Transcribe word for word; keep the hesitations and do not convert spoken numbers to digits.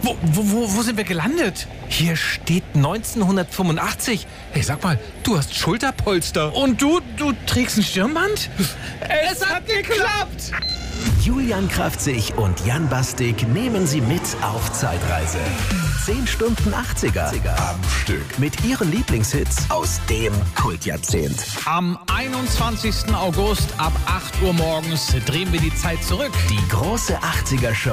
Wo, wo, wo, wo sind wir gelandet? Hier steht neunzehnhundertfünfundachtzig. Hey, sag mal, du hast Schulterpolster. Und du, du trägst ein Stirnband? Es, es hat geklappt! Julian Kraftzig und Jan Bastik nehmen Sie mit auf Zeitreise. Zehn Stunden achtziger am Stück mit Ihren Lieblingshits aus dem Kultjahrzehnt. Am einundzwanzigsten August ab acht Uhr morgens drehen wir die Zeit zurück. Die große achtziger-Show